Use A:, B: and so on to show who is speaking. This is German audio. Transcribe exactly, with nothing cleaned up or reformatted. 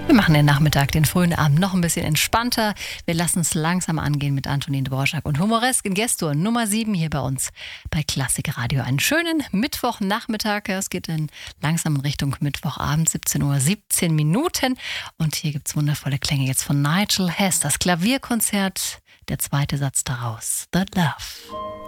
A: Wir machen den Nachmittag, den frühen Abend noch ein bisschen entspannter. Wir lassen es langsam angehen mit Antonin Dvorak und Humoresk in Gestur Nummer sieben hier bei uns bei Klassik Radio. Einen schönen Mittwochnachmittag. Es geht dann langsam in Richtung Mittwochabend, siebzehn Uhr siebzehn Minuten. Und hier gibt es wundervolle Klänge jetzt von Nigel Hess. Das Klavierkonzert, der zweite Satz daraus. The Love.